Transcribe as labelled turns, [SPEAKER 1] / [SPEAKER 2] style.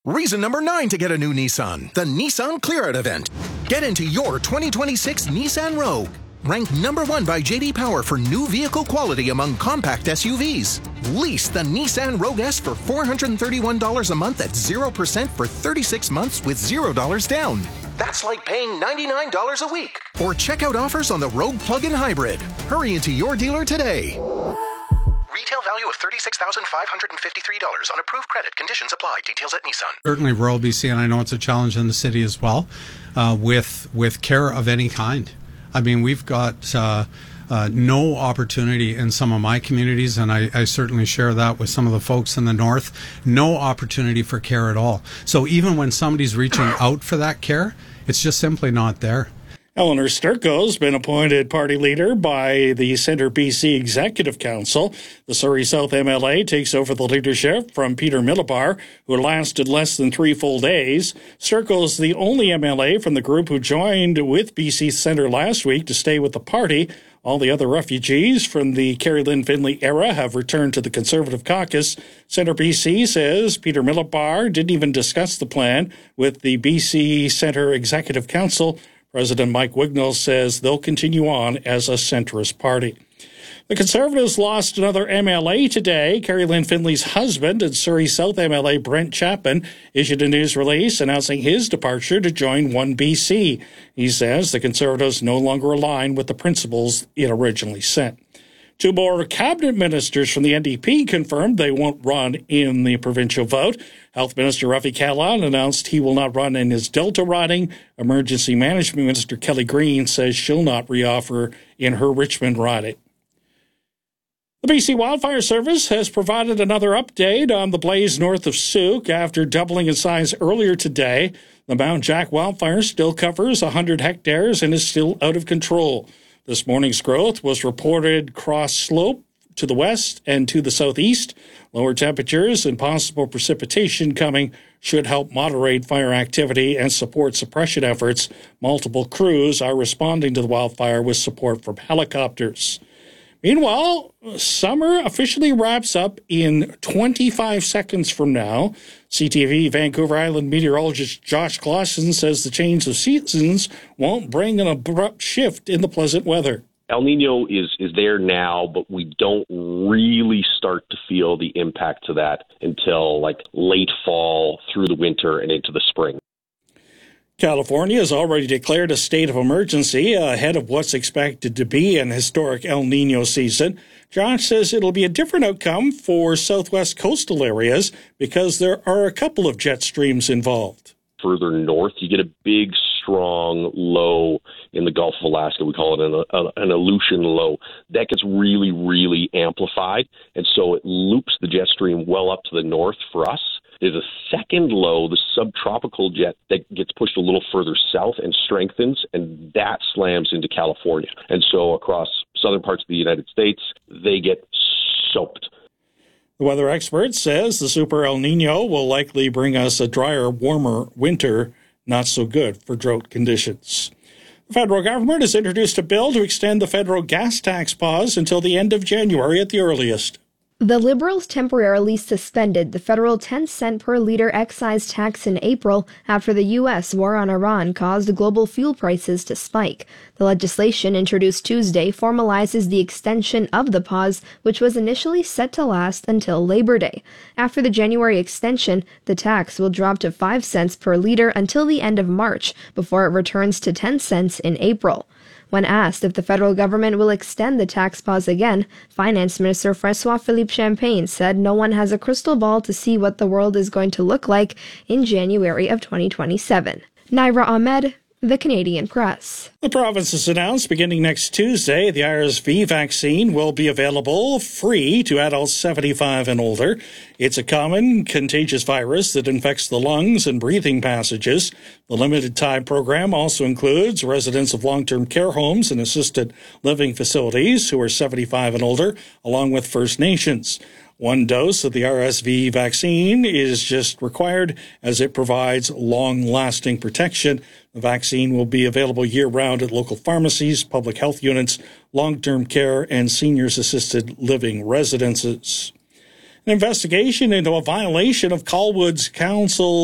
[SPEAKER 1] Reason number 9 to get a new Nissan, the Nissan Clear Out event. Get into your 2026 Nissan Rogue. Ranked number 1 by J.D. Power for new vehicle quality among compact SUVs. Lease the Nissan Rogue S for $431 a month at 0% for 36 months with $0 down. That's like paying $99 a week. Or check out offers on the Rogue Plug-in Hybrid. Hurry into your dealer today. Retail value of $36,553 on approved credit. Conditions apply. Details at Nissan.
[SPEAKER 2] Certainly rural BC, and I know it's a challenge in the city as well, with care of any kind. I mean, we've got no opportunity in some of my communities, and I certainly share that with some of the folks in the north, no opportunity for care at all. So even when somebody's reaching out for that care, it's just simply not there.
[SPEAKER 3] Eleanor Sturcos has been appointed party leader by the Centre BC Executive Council. The Surrey South MLA takes over the leadership from Peter Millibar, who lasted less than 3 full days. Sturcos is the only MLA from the group who joined with BC Centre last week to stay with the party. All the other refugees from the Kerry Lynn Finley era have returned to the Conservative caucus. Centre BC says Peter Millibar didn't even discuss the plan with the BC Centre Executive Council. President Mike Wignall says they'll continue on as a centrist party. The Conservatives lost another MLA today. Kerry Lynn Finley's husband and Surrey South MLA Brent Chapman issued a news release announcing his departure to join 1BC. He says the Conservatives no longer align with the principles it originally set. 2 more cabinet ministers from the NDP confirmed they won't run in the provincial vote. Health Minister Rafi Kahlon announced he will not run in his Delta riding. Emergency Management Minister Kelly Green says she'll not reoffer in her Richmond riding. The BC Wildfire Service has provided another update on the blaze north of Souk after doubling in size earlier today. The Mount Jack wildfire still covers 100 hectares and is still out of control. This morning's growth was reported cross-slope to the west and to the southeast. Lower temperatures and possible precipitation coming should help moderate fire activity and support suppression efforts. Multiple crews are responding to the wildfire with support from helicopters. Meanwhile, summer officially wraps up in 25 seconds from now. CTV Vancouver Island meteorologist Josh Clausen says the change of seasons won't bring an abrupt shift in the pleasant weather.
[SPEAKER 4] El Nino is there now, but we don't really start to feel the impact of that until like late fall, through the winter, and into the spring.
[SPEAKER 3] California has already declared a state of emergency ahead of what's expected to be an historic El Nino season. Josh says it'll be a different outcome for southwest coastal areas because there are a couple of jet streams involved.
[SPEAKER 4] Further north, you get a big, strong low in the Gulf of Alaska. We call it an Aleutian low. That gets really, really amplified, and so it loops the jet stream well up to the north for us. There's a second low, the subtropical jet, that gets pushed a little further south and strengthens, and that slams into California. And so across southern parts of the United States, they get soaked.
[SPEAKER 3] The weather expert says the Super El Nino will likely bring us a drier, warmer winter, not so good for drought conditions. The federal government has introduced a bill to extend the federal gas tax pause until the end of January at the earliest.
[SPEAKER 5] The Liberals temporarily suspended the federal 10-cent per liter excise tax in April after the U.S. war on Iran caused global fuel prices to spike. The legislation introduced Tuesday formalizes the extension of the pause, which was initially set to last until Labor Day. After the January extension, the tax will drop to 5 cents per liter until the end of March, before it returns to 10 cents in April. When asked if the federal government will extend the tax pause again, Finance Minister François-Philippe Champagne said no one has a crystal ball to see what the world is going to look like in January of 2027. Naira Ahmed, The Canadian Press.
[SPEAKER 3] The province has announced beginning next Tuesday, the RSV vaccine will be available free to adults 75 and older. It's a common contagious virus that infects the lungs and breathing passages. The limited time program also includes residents of long-term care homes and assisted living facilities who are 75 and older, along with First Nations. 1 dose of the RSV vaccine is just required as it provides long-lasting protection. The vaccine will be available year-round at local pharmacies, public health units, long-term care, and seniors assisted living residences. An investigation into a violation of Colwood's council